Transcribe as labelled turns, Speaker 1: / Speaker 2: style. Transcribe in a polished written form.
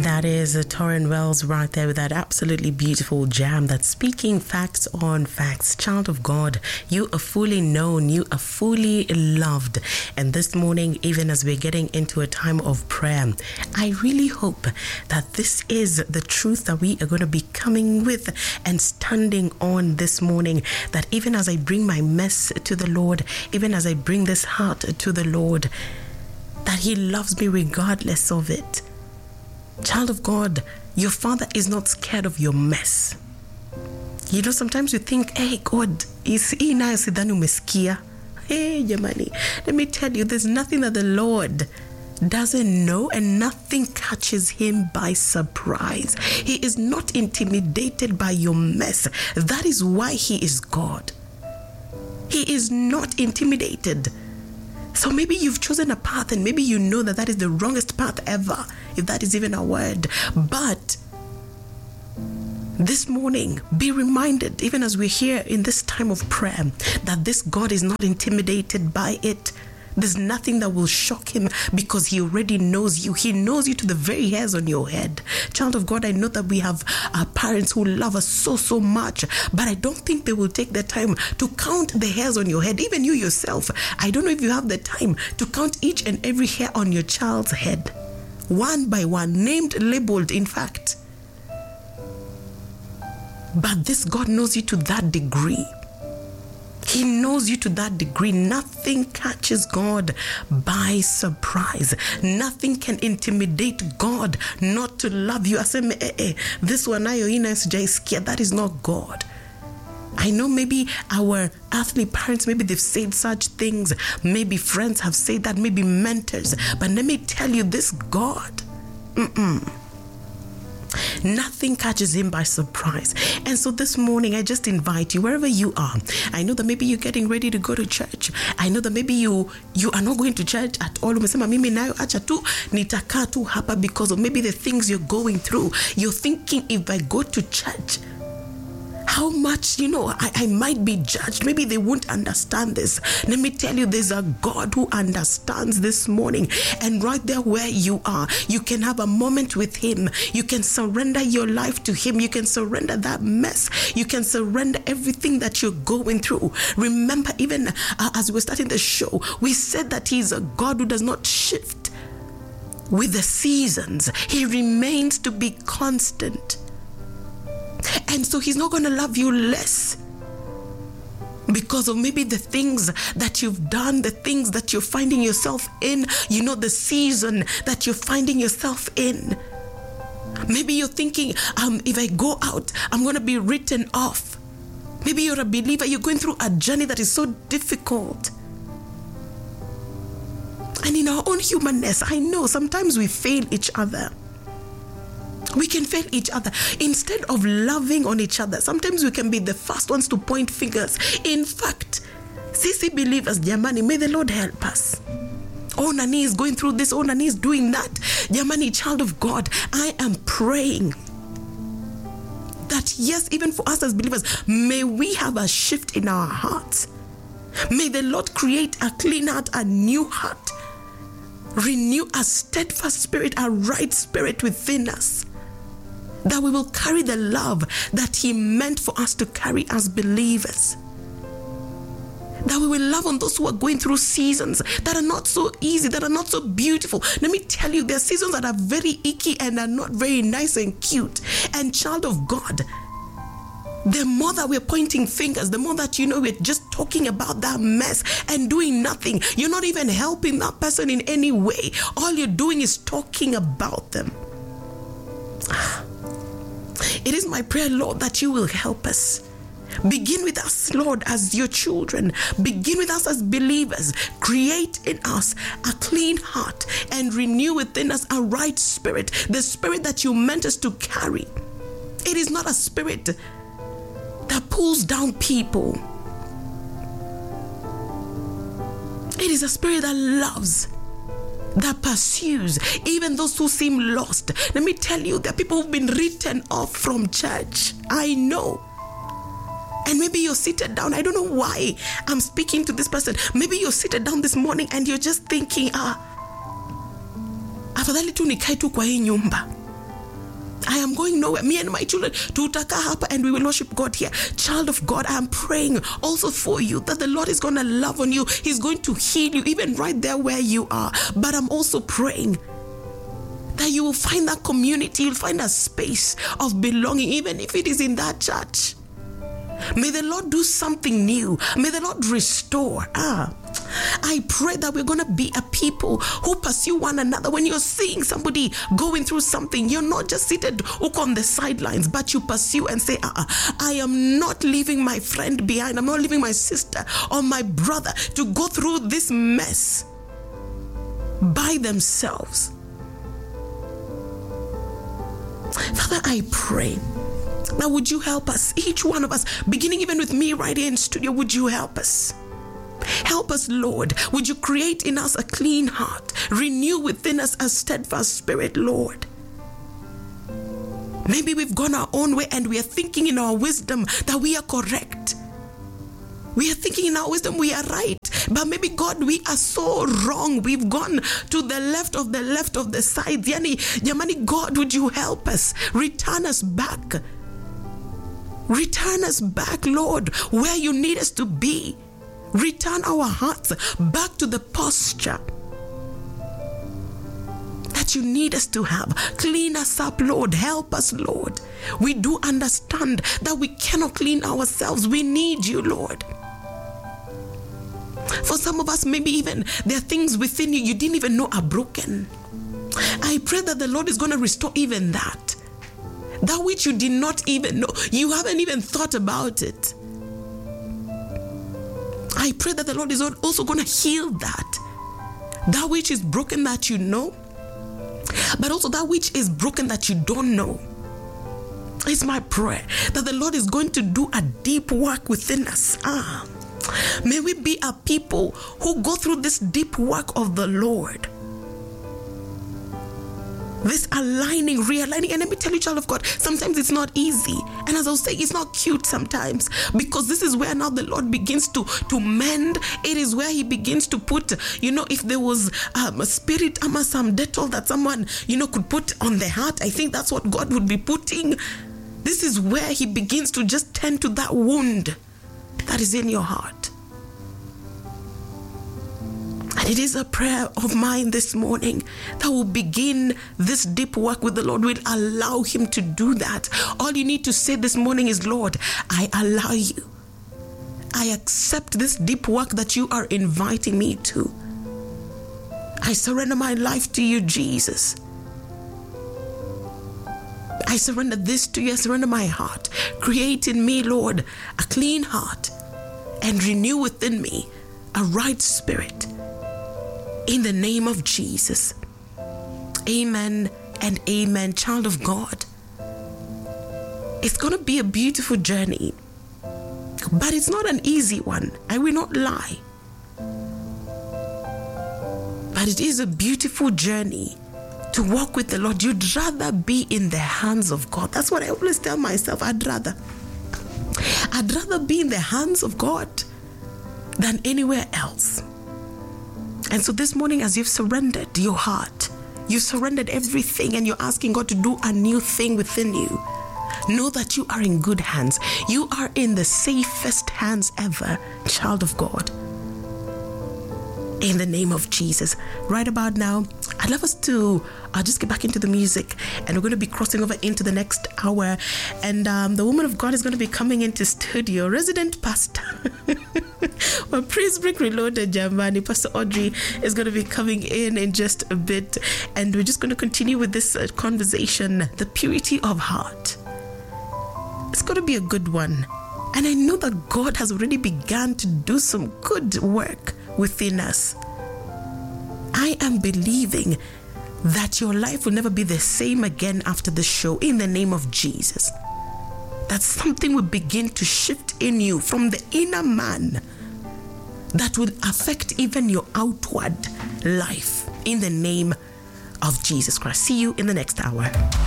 Speaker 1: That is Torrin Wells right there with that absolutely beautiful jam that's speaking facts on facts. Child of God, you are fully known, you are fully loved. And this morning, even as we're getting into a time of prayer, I really hope that this is the truth that we are going to be coming with and standing on this morning. That even as I bring my mess to the Lord, even as I bring this heart to the Lord, that He loves me regardless of it. Child of God, your Father is not scared of your mess. You know, sometimes you think, hey, God, hey, jamani, let me tell you, there's nothing that the Lord doesn't know, and nothing catches Him by surprise. He is not intimidated by your mess. That is why He is God. He is not intimidated. So maybe you've chosen a path, and maybe you know that that is the wrongest path ever, if that is even a word. But this morning, be reminded, even as we're here in this time of prayer, that this God is not intimidated by it. There's nothing that will shock Him, because He already knows you. He knows you to the very hairs on your head. Child of God, I know that we have parents who love us so much, but I don't think they will take the time to count the hairs on your head. Even you yourself, I don't know if you have the time to count each and every hair on your child's head, one by one, named, labeled, in fact. But this God knows you to that degree. He knows you to that degree. Nothing catches God by surprise. Nothing can intimidate God not to love you. I say, this one, that is not God. I know maybe our earthly parents, maybe they've said such things. Maybe friends have said that, maybe mentors. But let me tell you, this God, nothing catches Him by surprise. And so this morning, I just invite you, wherever you are. I know that maybe you're getting ready to go to church. I know that maybe you are not going to church at all. Mimi nayo acha tu nitakaa tu hapa because of maybe the things you're going through. You're thinking, if I go to church, how much, I might be judged. Maybe they won't understand this. Let me tell you, there's a God who understands this morning. And right there where you are, you can have a moment with Him. You can surrender your life to Him. You can surrender that mess. You can surrender everything that you're going through. Remember, even as we're starting the show, we said that He's a God who does not shift with the seasons. He remains to be constant. And so He's not going to love you less because of maybe the things that you've done, the things that you're finding yourself in, the season that you're finding yourself in. Maybe you're thinking, if I go out, I'm going to be written off. Maybe you're a believer, you're going through a journey that is so difficult. And in our own humanness, I know sometimes we fail each other. We can fail each other. Instead of loving on each other, sometimes we can be the first ones to point fingers. In fact, sisi believers, Jamani, may the Lord help us. Oh, Nani is going through this. Oh, Nani is doing that. Jamani, child of God, I am praying that, yes, even for us as believers, may we have a shift in our hearts. May the Lord create a clean heart, a new heart. Renew a steadfast spirit, a right spirit within us. That we will carry the love that He meant for us to carry as believers. That we will love on those who are going through seasons that are not so easy, that are not so beautiful. Let me tell you, there are seasons that are very icky and are not very nice and cute. And child of God, the more that we're pointing fingers, the more that we're just talking about that mess and doing nothing. You're not even helping that person in any way. All you're doing is talking about them. It is my prayer, Lord, that You will help us. Begin with us, Lord, as Your children. Begin with us as believers. Create in us a clean heart and renew within us a right spirit, the spirit that You meant us to carry. It is not a spirit that pulls down people. It is a spirit that loves, that pursues, even those who seem lost. Let me tell you, there are people who've been written off from church. I know. And maybe you're seated down. I don't know why I'm speaking to this person. Maybe you're seated down this morning and you're just thinking, afadhali tu nikae tu kwa hii nyumba. I am going nowhere. Me and my children to Utaka Hapa, and we will worship God here. Child of God, I am praying also for you that the Lord is going to love on you. He's going to heal you even right there where you are. But I'm also praying that you will find that community, you'll find a space of belonging, even if it is in that church. May the Lord do something new. May the Lord restore. I pray that we're going to be a people who pursue one another. When you're seeing somebody going through something, you're not just seated on the sidelines, but you pursue and say, I am not leaving my friend behind. I'm not leaving my sister or my brother to go through this mess by themselves. Father, I pray. Now, would you help us, each one of us, beginning even with me right here in studio, would you help us? Help us, Lord. Would you create in us a clean heart, renew within us a steadfast spirit, Lord? Maybe we've gone our own way and we are thinking in our wisdom that we are correct. We are thinking in our wisdom we are right. But maybe, God, we are so wrong. We've gone to the left of the side. Yamani, God, would you help us? Return us back. Return us back, Lord, where you need us to be. Return our hearts back to the posture that you need us to have. Clean us up, Lord. Help us, Lord. We do understand that we cannot clean ourselves. We need you, Lord. For some of us, maybe even there are things within you didn't even know are broken. I pray that the Lord is going to restore even that. That which you did not even know. You haven't even thought about it. I pray that the Lord is also going to heal that. That which is broken that you know, but also that which is broken that you don't know. It's my prayer that the Lord is going to do a deep work within us. May we be a people who go through this deep work of the Lord. This aligning, realigning. And let me tell you, child of God, sometimes it's not easy. And as I was saying, it's not cute sometimes. Because this is where now the Lord begins to mend. It is where he begins to put, if there was a spirit, some Dettol that someone, could put on the heart. I think that's what God would be putting. This is where he begins to just tend to that wound that is in your heart. And it is a prayer of mine this morning that will begin this deep work with the Lord. We'll allow him to do that. All you need to say this morning is, Lord, I allow you. I accept this deep work that you are inviting me to. I surrender my life to you, Jesus. I surrender this to you. I surrender my heart. Create in me, Lord, a clean heart and renew within me a right spirit. In the name of Jesus. Amen and amen. Child of God, it's going to be a beautiful journey, but it's not an easy one. I will not lie. But it is a beautiful journey to walk with the Lord. You'd rather be in the hands of God. That's what I always tell myself. I'd rather be in the hands of God than anywhere else. And so this morning, as you've surrendered your heart, you've surrendered everything, and you're asking God to do a new thing within you, know that you are in good hands. You are in the safest hands ever, child of God. In the name of Jesus. Right about now, I'd love us to just get back into the music, and we're going to be crossing over into the next hour. And the woman of God is going to be coming into studio, resident pastor. Well, Praise Break Reloaded, Jamani. Pastor Audrey is going to be coming in just a bit, and we're just going to continue with this conversation, the purity of heart. It's going to be a good one. And I know that God has already begun to do some good work within us. I am believing that your life will never be the same again after the show, in the name of Jesus. That something will begin to shift in you from the inner man that will affect even your outward life, in the name of Jesus Christ. See you in the next hour.